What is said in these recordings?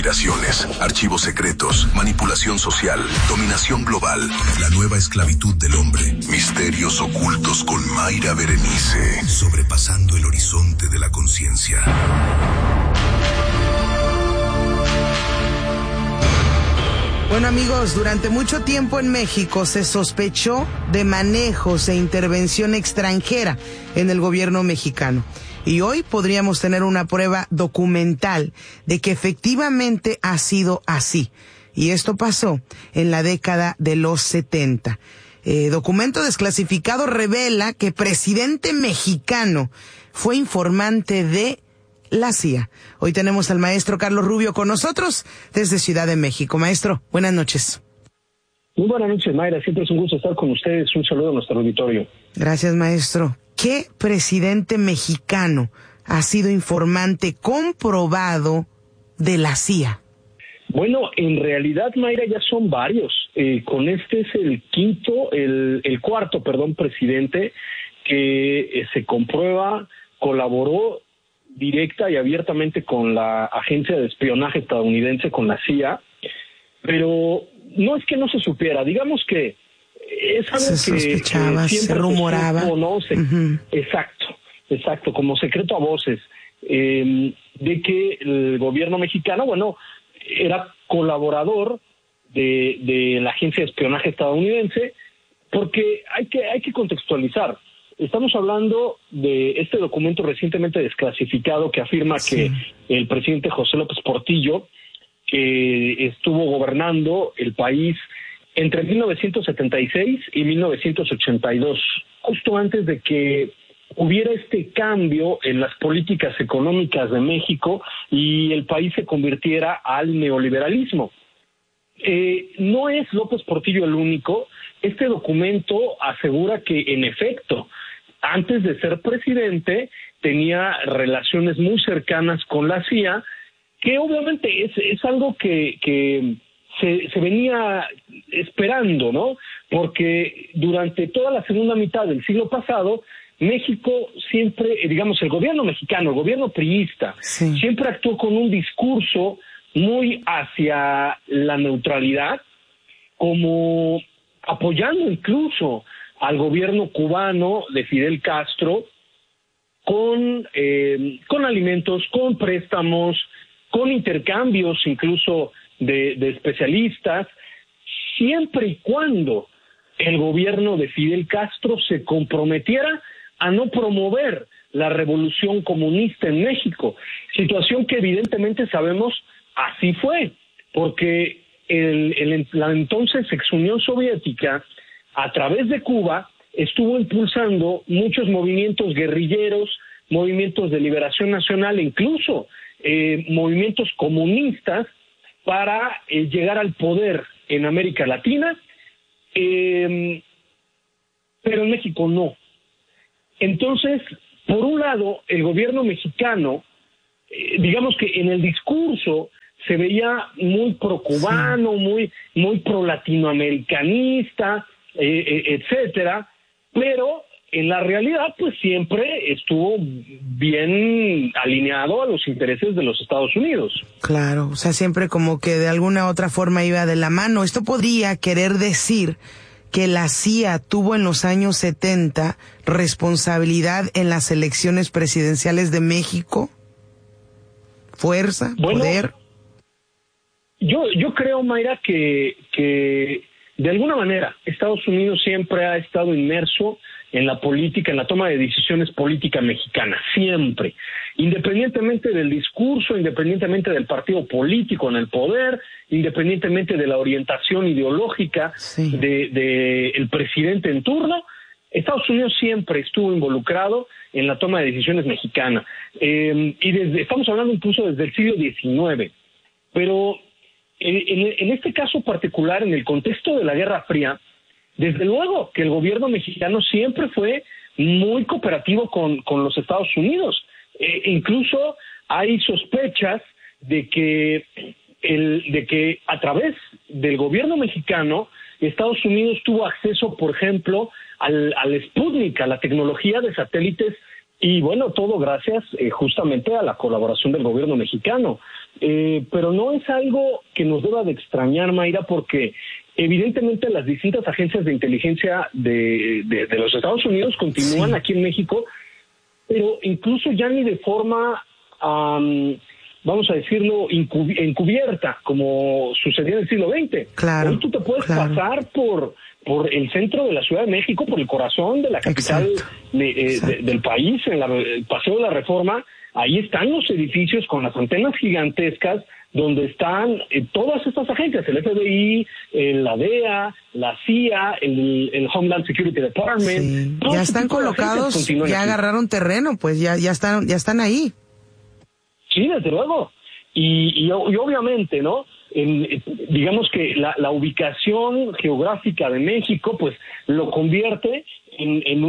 conspiraciones, archivos secretos, manipulación social, dominación global, la nueva esclavitud del hombre, misterios ocultos con Mayra Berenice, sobrepasando el horizonte de la conciencia. Bueno, amigos, durante mucho tiempo en México se sospechó de manejos e intervención extranjera en el gobierno mexicano. Y hoy podríamos tener una prueba documental de que efectivamente ha sido así. Y esto pasó en la década de los 70. Documento desclasificado revela que presidente mexicano fue informante de la CIA. Hoy tenemos al maestro Carlos Rubio con nosotros desde Ciudad de México. Maestro, buenas noches. Muy buenas noches, Mayra. Siempre es un gusto estar con ustedes. Un saludo a nuestro auditorio. Gracias, maestro. ¿Qué presidente mexicano ha sido informante comprobado de la CIA? Bueno, en realidad, Mayra, ya son varios. Con este es el cuarto presidente que se comprueba, colaboró directa y abiertamente con la agencia de espionaje estadounidense, con la CIA, pero no es que no se supiera, digamos que es algo se sospechaba, que siempre se rumoraba. Exacto, como secreto a voces, de que el gobierno mexicano, era colaborador de la agencia de espionaje estadounidense, porque hay que contextualizar. Estamos hablando de este documento recientemente desclasificado que afirma que el presidente José López Portillo, que estuvo gobernando el país entre 1976 y 1982, justo antes de que hubiera este cambio en las políticas económicas de México y el país se convirtiera al neoliberalismo. No es López Portillo el único. Este documento asegura que, en efecto, antes de ser presidente, tenía relaciones muy cercanas con la CIA, que obviamente es algo que se venía esperando, ¿no? Porque durante toda la segunda mitad del siglo pasado, México siempre, el gobierno mexicano, el gobierno priista, siempre actuó con un discurso muy hacia la neutralidad, como apoyando incluso al gobierno cubano de Fidel Castro con alimentos, con préstamos, con intercambios incluso de especialistas, siempre y cuando el gobierno de Fidel Castro se comprometiera a no promover la revolución comunista en México, situación que evidentemente sabemos así fue, porque la entonces ex Unión Soviética, a través de Cuba, estuvo impulsando muchos movimientos guerrilleros, movimientos de liberación nacional, incluso movimientos comunistas para llegar al poder en América Latina, pero en México no. Entonces, por un lado, el gobierno mexicano, digamos que en el discurso se veía muy pro-cubano, muy pro-latinoamericanista, etcétera, pero en la realidad pues siempre estuvo bien alineado a los intereses de los Estados Unidos. Claro, o sea, siempre como que de alguna otra forma iba de la mano. Esto podría querer decir que la CIA tuvo en los años 70 responsabilidad en las elecciones presidenciales de México. Fuerza, poder. Yo creo, Mayra, que de alguna manera Estados Unidos siempre ha estado inmerso en la política, en la toma de decisiones política mexicana, siempre, independientemente del discurso, independientemente del partido político en el poder, independientemente de la orientación ideológica de el presidente en turno. Estados Unidos siempre estuvo involucrado en la toma de decisiones mexicana, y estamos hablando incluso desde el siglo XIX, pero en este caso particular, en el contexto de la Guerra Fría, desde luego que el gobierno mexicano siempre fue muy cooperativo con los Estados Unidos. Incluso hay sospechas de que a través del gobierno mexicano Estados Unidos tuvo acceso, por ejemplo, al Sputnik, a la tecnología de satélites, y bueno, todo gracias justamente a la colaboración del gobierno mexicano. pero no es algo que nos deba de extrañar, Mayra, porque evidentemente las distintas agencias de inteligencia de los Estados Unidos continúan aquí en México, pero incluso ya ni de forma, vamos a decirlo, encubierta, como sucedía en el siglo XX. Claro. Hoy tú te puedes pasar por el centro de la Ciudad de México, por el corazón de la capital del país, en el Paseo de la Reforma. Ahí están los edificios con las antenas gigantescas donde están todas estas agencias, el FBI, la DEA, la CIA, el Homeland Security Department. Sí. Ya están colocados, ya agarraron terreno, pues ya están ahí. Sí, desde luego. Y obviamente, ¿no? Digamos que la ubicación geográfica de México, pues lo convierte en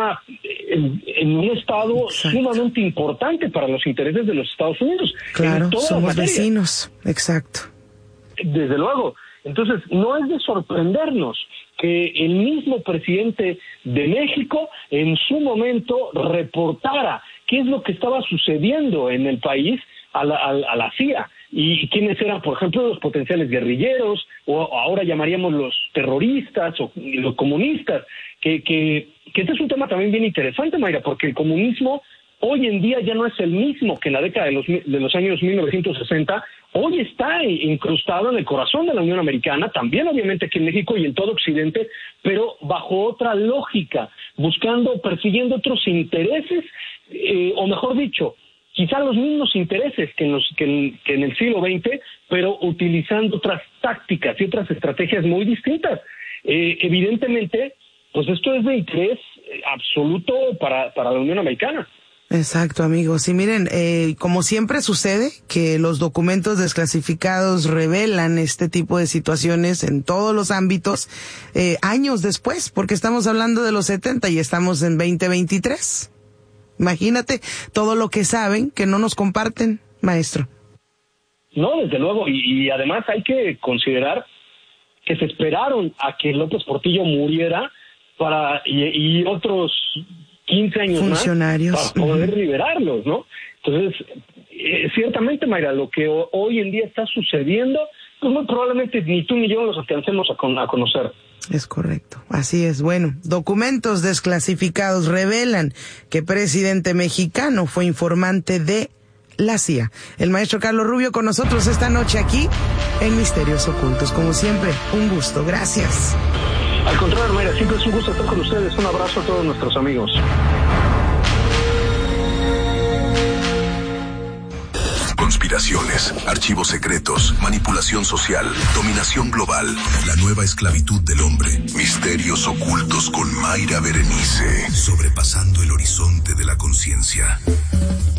un estado sumamente importante para los intereses de los Estados Unidos. Claro, somos vecinos, exacto. Desde luego. Entonces, no es de sorprendernos que el mismo presidente de México en su momento reportara qué es lo que estaba sucediendo en el país a la CIA y quiénes eran, por ejemplo, los potenciales guerrilleros, o ahora llamaríamos los terroristas o los comunistas, que este es un tema también bien interesante, Mayra, porque el comunismo hoy en día ya no es el mismo que en la década de los años 1960. Hoy está incrustado en el corazón de la Unión Americana, también obviamente aquí en México y en todo Occidente, pero bajo otra lógica, persiguiendo otros intereses, o mejor dicho, quizá los mismos intereses que en el siglo XX, pero utilizando otras tácticas y otras estrategias muy distintas. Evidentemente, pues esto es de interés absoluto para la Unión Americana. Exacto, amigos. Y miren, como siempre sucede, que los documentos desclasificados revelan este tipo de situaciones en todos los ámbitos años después, porque estamos hablando de los 70 y estamos en 2023. Imagínate todo lo que saben que no nos comparten, maestro. No, desde luego, y además hay que considerar que se esperaron a que López Portillo muriera y otros 15 años funcionarios más para poder liberarlos, ¿no? Entonces, ciertamente, Mayra, lo que hoy en día está sucediendo, pues muy probablemente ni tú ni yo los alcancemos a conocer. Es correcto, así es. Bueno, documentos desclasificados revelan que presidente mexicano fue informante de la CIA. El maestro Carlos Rubio con nosotros esta noche aquí en Misterios Ocultos. Como siempre, un gusto. Gracias. Al contrario, Mayra, siempre es un gusto estar con ustedes. Un abrazo a todos nuestros amigos. Conspiraciones, archivos secretos, manipulación social, dominación global, la nueva esclavitud del hombre, misterios ocultos con Mayra Berenice, sobrepasando el horizonte de la conciencia.